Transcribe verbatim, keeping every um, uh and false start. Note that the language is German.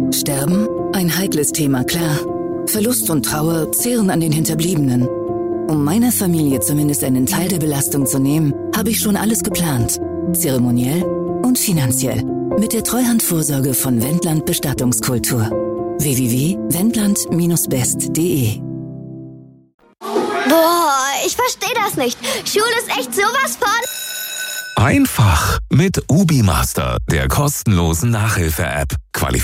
Sterben? Ein heikles Thema, klar. Verlust und Trauer zehren an den Hinterbliebenen. Um meiner Familie zumindest einen Teil der Belastung zu nehmen, habe ich schon alles geplant. Zeremoniell und finanziell. Mit der Treuhandvorsorge von Wendland Bestattungskultur. w w w punkt wendland Bindestrich best punkt de Boah, ich verstehe das nicht. Schule ist echt sowas von... Einfach mit Ubimaster, der kostenlosen Nachhilfe-App. Qualifiziert